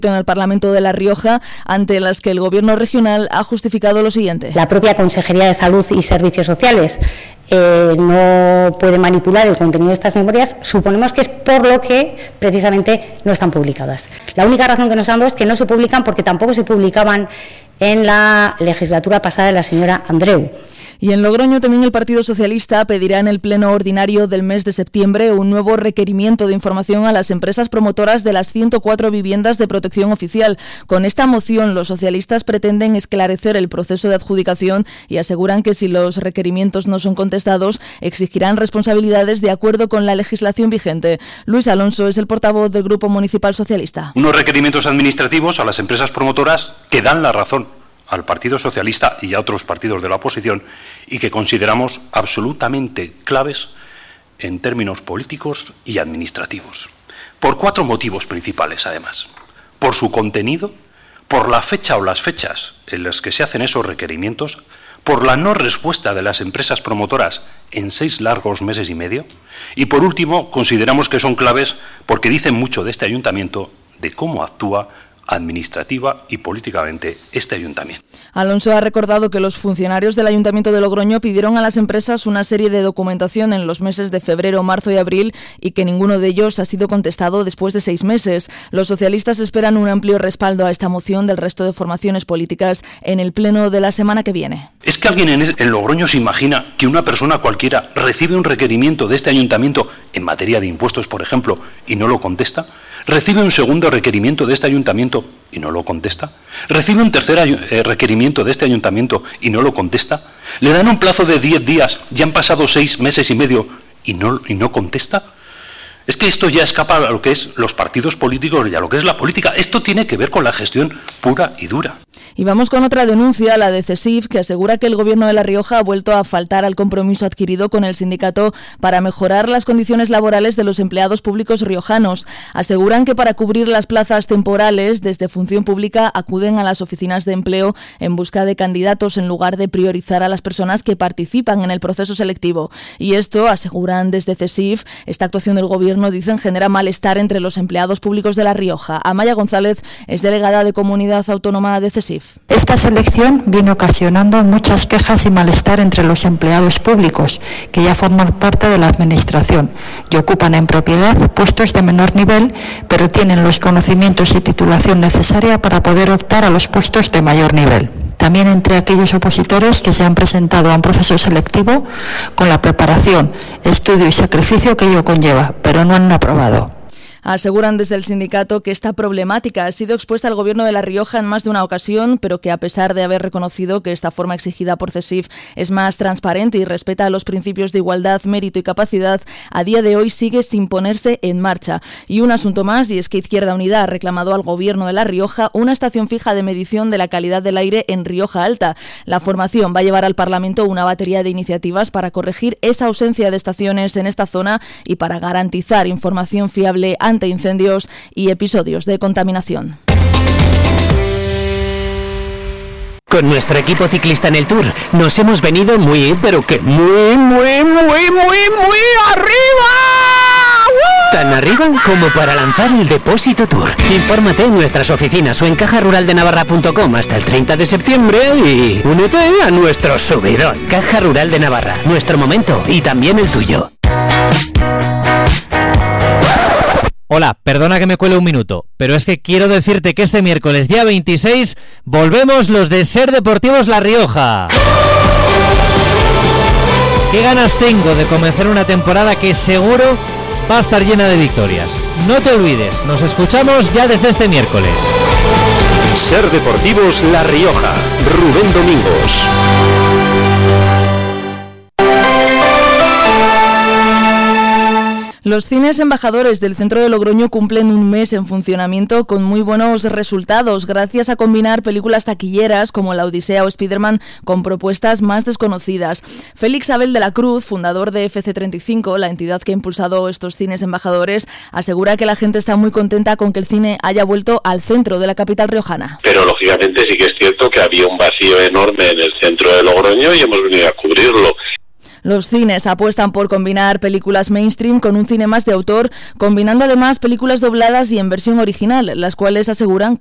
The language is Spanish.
en el Parlamento de La Rioja, ante las que el Gobierno regional ha justificado lo siguiente. La propia Consejería de Salud y Servicios Sociales no puede manipular el contenido de estas memorias. Suponemos que es por lo que precisamente no están publicadas. La única razón que nos han dado es que no se publican porque tampoco se publicaban en la legislatura pasada de la señora Andreu. Y en Logroño también el Partido Socialista pedirá en el pleno ordinario del mes de septiembre un nuevo requerimiento de información a las empresas promotoras de las 104 viviendas de protección oficial. Con esta moción los socialistas pretenden esclarecer el proceso de adjudicación y aseguran que si los requerimientos no son contestados exigirán responsabilidades de acuerdo con la legislación vigente. Luis Alonso es el portavoz del Grupo Municipal Socialista. Unos requerimientos administrativos a las empresas promotoras que dan la razón al Partido Socialista y a otros partidos de la oposición y que consideramos absolutamente claves en términos políticos y administrativos. Por 4 motivos principales, además. Por su contenido, por la fecha o las fechas en las que se hacen esos requerimientos, por la no respuesta de las empresas promotoras en 6 largos meses y medio, y por último, consideramos que son claves porque dicen mucho de este ayuntamiento, de cómo actúa administrativa y políticamente este ayuntamiento. Alonso ha recordado que los funcionarios del Ayuntamiento de Logroño pidieron a las empresas una serie de documentación en los meses de febrero, marzo y abril y que ninguno de ellos ha sido contestado después de 6 meses. Los socialistas esperan un amplio respaldo a esta moción del resto de formaciones políticas en el pleno de la semana que viene. ¿Es que alguien en Logroño se imagina que una persona cualquiera recibe un requerimiento de este ayuntamiento en materia de impuestos, por ejemplo, y no lo contesta? ¿Recibe un segundo requerimiento de este ayuntamiento y no lo contesta? ¿Recibe un tercer requerimiento de este ayuntamiento y no lo contesta? ¿Le dan un plazo de 10 días, ya han pasado 6 meses y medio y no contesta? Es que esto ya escapa a lo que es los partidos políticos y a lo que es la política. Esto tiene que ver con la gestión pura y dura. Y vamos con otra denuncia, la de CESIF, que asegura que el Gobierno de La Rioja ha vuelto a faltar al compromiso adquirido con el sindicato para mejorar las condiciones laborales de los empleados públicos riojanos. Aseguran que para cubrir las plazas temporales, desde Función Pública acuden a las oficinas de empleo en busca de candidatos en lugar de priorizar a las personas que participan en el proceso selectivo. Y esto, aseguran desde CESIF, esta actuación del Gobierno, dicen, genera malestar entre los empleados públicos de La Rioja. Amaya González es delegada de Comunidad Autónoma de CESIF. Esta selección viene ocasionando muchas quejas y malestar entre los empleados públicos, que ya forman parte de la Administración y ocupan en propiedad puestos de menor nivel, pero tienen los conocimientos y titulación necesaria para poder optar a los puestos de mayor nivel. También entre aquellos opositores que se han presentado a un proceso selectivo con la preparación, estudio y sacrificio que ello conlleva, pero no han aprobado. Aseguran desde el sindicato que esta problemática ha sido expuesta al Gobierno de La Rioja en más de una ocasión, pero que a pesar de haber reconocido que esta forma exigida por CESIF es más transparente y respeta los principios de igualdad, mérito y capacidad, a día de hoy sigue sin ponerse en marcha. Y un asunto más, y es que Izquierda Unida ha reclamado al Gobierno de La Rioja una estación fija de medición de la calidad del aire en Rioja Alta. La formación va a llevar al Parlamento una batería de iniciativas para corregir esa ausencia de estaciones en esta zona y para garantizar información fiable ante incendios y episodios de contaminación. Con nuestro equipo ciclista en el Tour nos hemos venido muy arriba. Tan arriba como para lanzar el Depósito Tour. Infórmate en nuestras oficinas o en cajaruraldenavarra.com hasta el 30 de septiembre y únete a nuestro subidón. Caja Rural de Navarra, nuestro momento y también el tuyo. Hola, perdona que me cuele un minuto, pero es que quiero decirte que este miércoles, día 26, volvemos los de Ser Deportivos La Rioja. Qué ganas tengo de comenzar una temporada que seguro va a estar llena de victorias. No te olvides, nos escuchamos ya desde este miércoles. Ser Deportivos La Rioja, Rubén Domingos. Los cines embajadores del centro de Logroño cumplen un mes en funcionamiento con muy buenos resultados, gracias a combinar películas taquilleras como La Odisea o Spiderman con propuestas más desconocidas. Félix Abel de la Cruz, fundador de FC35, la entidad que ha impulsado estos cines embajadores, asegura que la gente está muy contenta con que el cine haya vuelto al centro de la capital riojana. Pero lógicamente sí que es cierto que había un vacío enorme en el centro de Logroño y hemos venido a cubrirlo. Los cines apuestan por combinar películas mainstream con un cine más de autor, combinando además películas dobladas y en versión original, las cuales aseguran